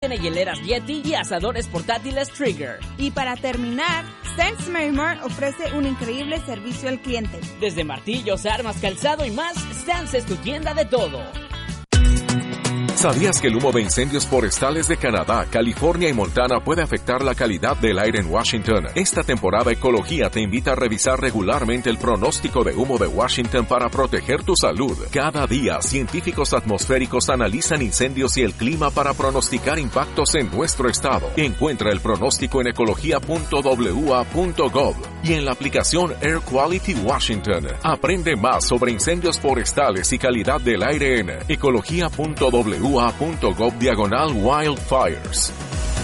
Tiene hieleras Yeti y asadores portátiles Trigger. Y para terminar, Stance Marymount ofrece un increíble servicio al cliente. Desde martillos, armas, calzado y más, Stance es tu tienda de todo. ¿Sabías que el humo de incendios forestales de Canadá, California y Montana puede afectar la calidad del aire en Washington? Esta temporada Ecología te invita a revisar regularmente el pronóstico de humo de Washington para proteger tu salud. Cada día, científicos atmosféricos analizan incendios y el clima para pronosticar impactos en nuestro estado. Encuentra el pronóstico en ecología.wa.gov y en la aplicación Air Quality Washington. Aprende más sobre incendios forestales y calidad del aire en ecología.wa.gov/wildfires.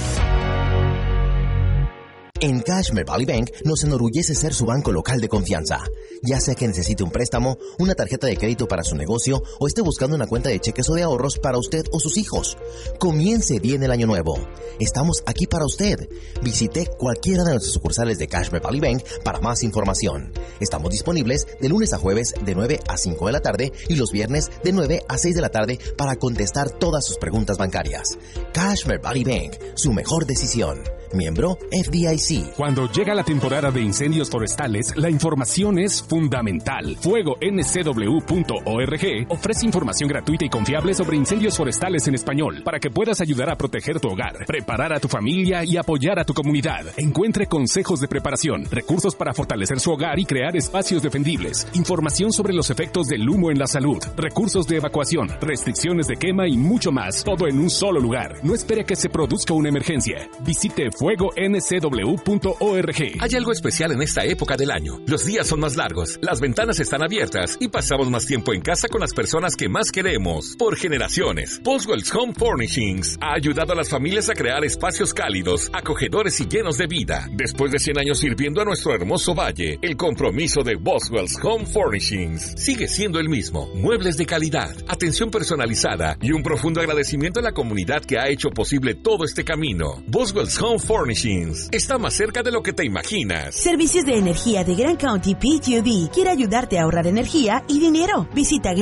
En Cashmere Valley Bank nos enorgullece ser su banco local de confianza. Ya sea que necesite un préstamo, una tarjeta de crédito para su negocio o esté buscando una cuenta de cheques o de ahorros para usted o sus hijos. Comience bien el año nuevo. Estamos aquí para usted. Visite cualquiera de nuestras sucursales de Cashmere Valley Bank para más información. Estamos disponibles de lunes a jueves de 9 a 5 de la tarde y los viernes de 9 a 6 de la tarde para contestar todas sus preguntas bancarias. Cashmere Valley Bank, su mejor decisión. Miembro FDIC. Cuando llega la temporada de incendios forestales, la información es fundamental. FuegoNCW.org ofrece información gratuita y confiable sobre incendios forestales en español para que puedas ayudar a proteger tu hogar, preparar a tu familia y apoyar a tu comunidad. Encuentre consejos de preparación, recursos para fortalecer su hogar y crear espacios defendibles, información sobre los efectos del humo en la salud, recursos de evacuación, restricciones de quema y mucho más, todo en un solo lugar. No espere que se produzca una emergencia. Visite FuegoNCW.org. Hay algo especial en esta época del año. Los días son más largos, las ventanas están abiertas y pasamos más tiempo en casa con las personas que más queremos. Por generaciones, Boswell's Home Furnishings ha ayudado a las familias a crear espacios cálidos, acogedores y llenos de vida. Después de 100 años sirviendo a nuestro hermoso valle, el compromiso de Boswell's Home Furnishings sigue siendo el mismo. Muebles de calidad, atención personalizada y un profundo agradecimiento a la comunidad que ha hecho posible todo este camino. Boswell's Home Furnishings está más cerca de lo que te imaginas. Servicios de energía de Grand County PG&E quiere ayudarte a ahorrar energía y dinero. Visita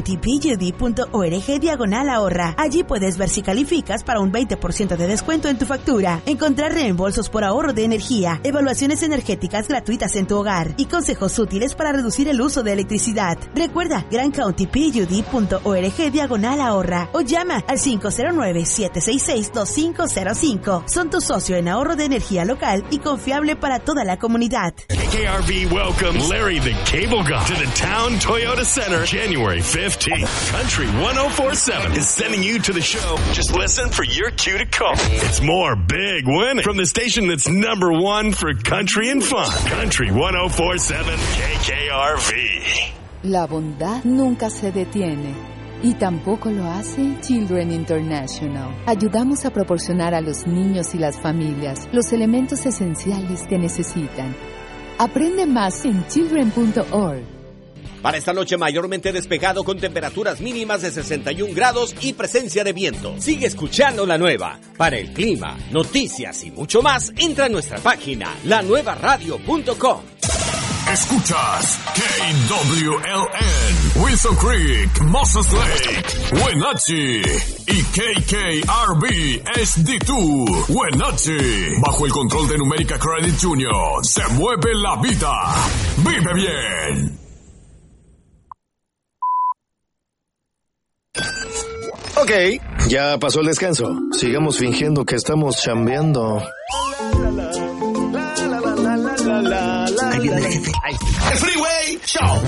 grandcountypgd.org/ahorra. Allí puedes ver si calificas para un 20% de descuento en tu factura, encontrar reembolsos por ahorro de energía, evaluaciones energéticas gratuitas en tu hogar y consejos útiles para reducir el uso de electricidad. Recuerda grandcountypgd.org/ahorra o llama al 509-766-2505. Son tu socio en ahorro de energía local y confiable para toda la comunidad. KRV welcomes Larry the Cable Guy to the Town Toyota Center January 15th. Country 104.7 is sending you to the show. Just listen for your cue to call. It's more big winning from the station that's number one for country and fun. Country 104.7 KKRV. La bondad nunca se detiene. Y tampoco lo hace Children International. Ayudamos a proporcionar a los niños y las familias los elementos esenciales que necesitan. Aprende más en children.org. Para esta noche mayormente despejado con temperaturas mínimas de 61 grados y presencia de viento. Sigue escuchando La Nueva. Para el clima, noticias y mucho más, entra a nuestra página lanuevaradio.com. Escuchas KWLN, Wilson Creek, Moses Lake, Wenatchee y KKRB HD2, Wenatchee. Bajo el control de Numérica Credit Union, se mueve la vida. Vive bien. Ok, ya pasó el descanso. Sigamos fingiendo que estamos chambeando. Ahí viene el jefe. ¡El Freeway Show!